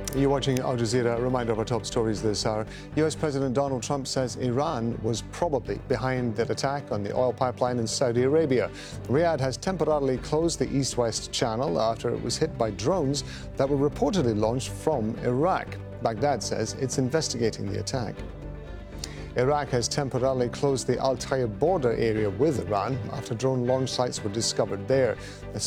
You're watching Al Jazeera. A reminder of our top stories this hour. US President Donald Trump says Iran was probably behind that attack on the oil pipeline in Saudi Arabia. Riyadh has temporarily closed the east-west channel after it was hit by drones that were reportedly launched from Iraq. Baghdad says it's investigating the attack. Iraq has temporarily closed the Al-Tayyib border area with Iran after drone launch sites were discovered there. The